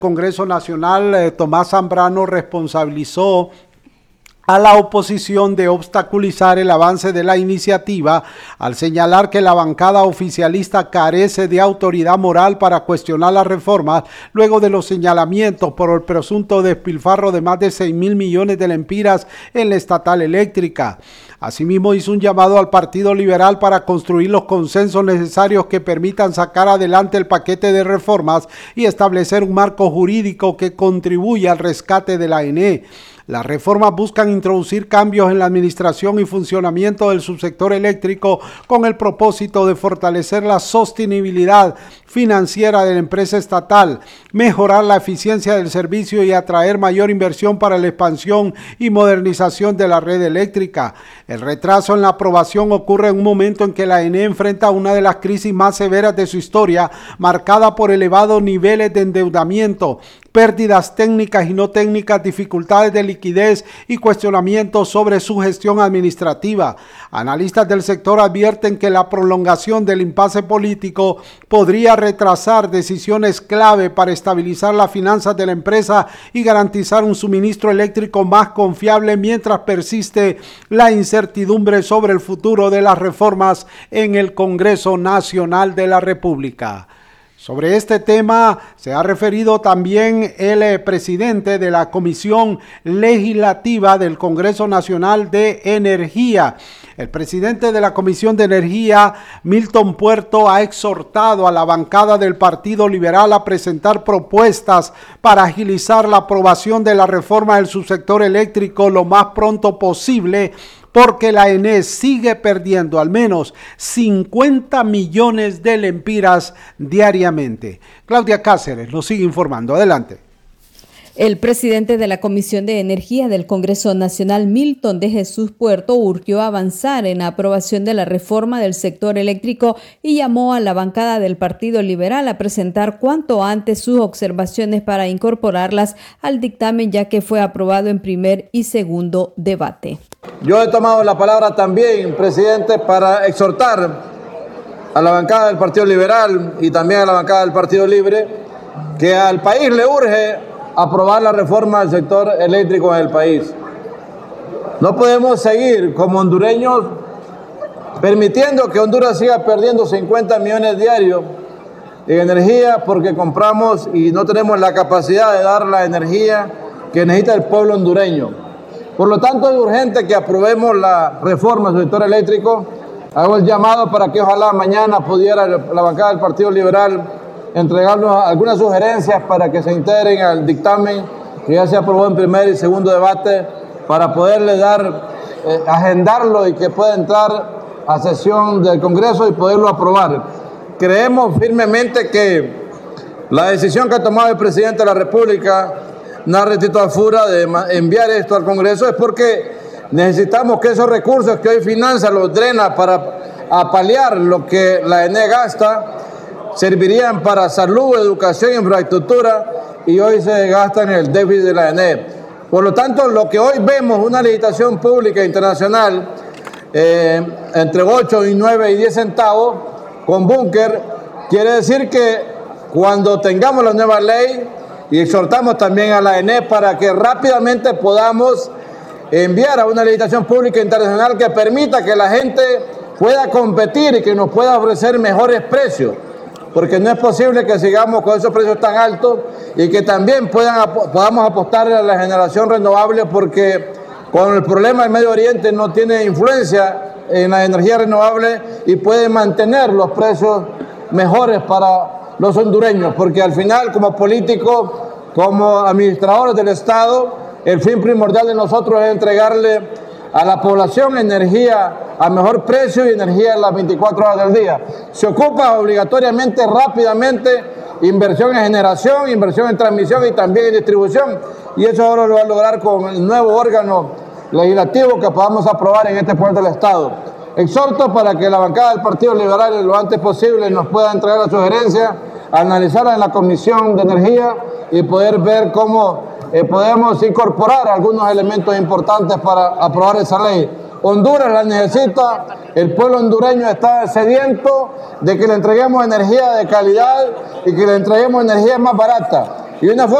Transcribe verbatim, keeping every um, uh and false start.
Congreso Nacional, eh, Tomás Zambrano, responsabilizó a la oposición de obstaculizar el avance de la iniciativa al señalar que la bancada oficialista carece de autoridad moral para cuestionar las reformas luego de los señalamientos por el presunto despilfarro de más de seis mil millones de lempiras en la estatal eléctrica. Asimismo, hizo un llamado al Partido Liberal para construir los consensos necesarios que permitan sacar adelante el paquete de reformas y establecer un marco jurídico que contribuya al rescate de la A N E. Las reformas buscan introducir cambios en la administración y funcionamiento del subsector eléctrico con el propósito de fortalecer la sostenibilidad financiera de la empresa estatal, mejorar la eficiencia del servicio y atraer mayor inversión para la expansión y modernización de la red eléctrica. El retraso en la aprobación ocurre en un momento en que la A N E enfrenta una de las crisis más severas de su historia, marcada por elevados niveles de endeudamiento, pérdidas técnicas y no técnicas, dificultades de liquidez y cuestionamientos sobre su gestión administrativa. Analistas del sector advierten que la prolongación del impasse político podría retrasar decisiones clave para estabilizar las finanzas de la empresa y garantizar un suministro eléctrico más confiable mientras persiste la incertidumbre sobre el futuro de las reformas en el Congreso Nacional de la República. Sobre este tema se ha referido también el eh, presidente de la Comisión Legislativa del Congreso Nacional de Energía. El presidente de la Comisión de Energía, Milton Puerto, ha exhortado a la bancada del Partido Liberal a presentar propuestas para agilizar la aprobación de la reforma del subsector eléctrico lo más pronto posible, porque la A N E sigue perdiendo al menos cincuenta millones de lempiras diariamente. Claudia Cáceres nos sigue informando. Adelante. El presidente de la Comisión de Energía del Congreso Nacional, Milton de Jesús Puerto, urgió avanzar en la aprobación de la reforma del sector eléctrico y llamó a la bancada del Partido Liberal a presentar cuanto antes sus observaciones para incorporarlas al dictamen, ya que fue aprobado en primer y segundo debate. Yo he tomado la palabra también, presidente, para exhortar a la bancada del Partido Liberal y también a la bancada del Partido Libre que al país le urge aprobar la reforma del sector eléctrico en el país. No podemos seguir como hondureños permitiendo que Honduras siga perdiendo cincuenta millones diarios en energía porque compramos y no tenemos la capacidad de dar la energía que necesita el pueblo hondureño. Por lo tanto, es urgente que aprobemos la reforma del sector eléctrico. Hago el llamado para que ojalá mañana pudiera la bancada del Partido Liberal entregarnos algunas sugerencias para que se integren al dictamen que ya se aprobó en primer y segundo debate para poderle dar, eh, agendarlo y que pueda entrar a sesión del Congreso y poderlo aprobar. Creemos firmemente que la decisión que ha tomado el presidente de la República, Narri Tito Alfura, de enviar esto al Congreso es porque necesitamos que esos recursos que hoy financia los drena para paliar lo que la A N E gasta, servirían para salud, educación, infraestructura y hoy se gasta en el déficit de la A N E. Por lo tanto, lo que hoy vemos, una licitación pública internacional eh, entre ocho y nueve y diez centavos con búnker, quiere decir que cuando tengamos la nueva ley y exhortamos también a la A N E para que rápidamente podamos enviar a una licitación pública internacional que permita que la gente pueda competir y que nos pueda ofrecer mejores precios. Porque no es posible que sigamos con esos precios tan altos y que también puedan, podamos apostar a la generación renovable, porque con el problema del Medio Oriente no tiene influencia en la energía renovable y puede mantener los precios mejores para los hondureños, porque al final, como políticos, como administradores del Estado, el fin primordial de nosotros es entregarle a la población energía a mejor precio y energía en las veinticuatro horas del día. Se ocupa obligatoriamente, rápidamente, inversión en generación, inversión en transmisión y también en distribución. Y eso ahora lo va a lograr con el nuevo órgano legislativo que podamos aprobar en este poder del Estado. Exhorto para que la bancada del Partido Liberal lo antes posible nos pueda entregar la sugerencia, analizarla en la Comisión de Energía y poder ver cómo Eh, podemos incorporar algunos elementos importantes para aprobar esa ley. Honduras la necesita, el pueblo hondureño está sediento de que le entreguemos energía de calidad y que le entreguemos energía más barata. Y una forma